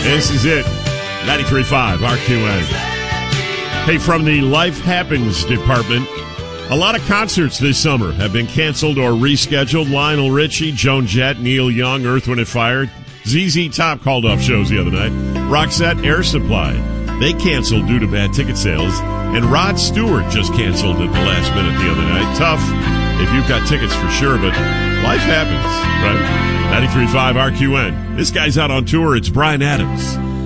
This is it. 93.5 RQN. Hey, from the Life Happens department, a lot of concerts this summer have been canceled or rescheduled. Lionel Richie, Joan Jett, Neil Young, Earth, Wind & Fire. ZZ Top called off shows the other night. Roxette, Air Supply. They canceled due to bad ticket sales. And Rod Stewart just canceled at the last minute the other night. Tough if you've got tickets for sure, but life happens, right? 93.5 RQN. This guy's out on tour. It's Bryan Adams.